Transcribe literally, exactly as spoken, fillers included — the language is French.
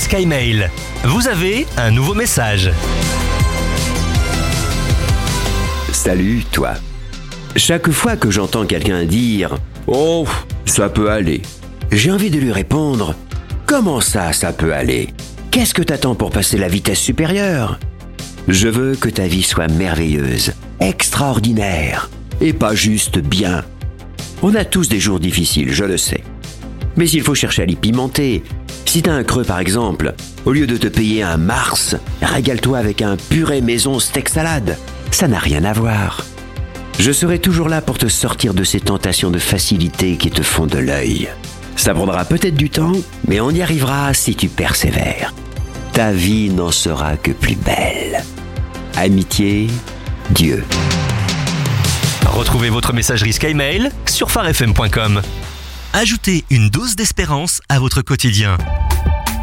SkyMail. Vous avez un nouveau message. Salut, toi. Chaque fois que j'entends quelqu'un dire « Oh, ça peut aller », j'ai envie de lui répondre « Comment ça, ça peut aller ? Qu'est-ce que t'attends pour passer la vitesse supérieure ? Je veux que ta vie soit merveilleuse, extraordinaire, et pas juste bien. On a tous des jours difficiles, je le sais. Mais il faut chercher à l'y pimenter. Si t'as un creux par exemple, au lieu de te payer un Mars, régale-toi avec un purée maison steak salade. Ça n'a rien à voir. Je serai toujours là pour te sortir de ces tentations de facilité qui te font de l'œil. Ça prendra peut-être du temps, mais on y arrivera si tu persévères. Ta vie n'en sera que plus belle. Amitié, Dieu. Retrouvez votre messagerie SkyMail sur phare f m point com. Ajoutez une dose d'espérance à votre quotidien.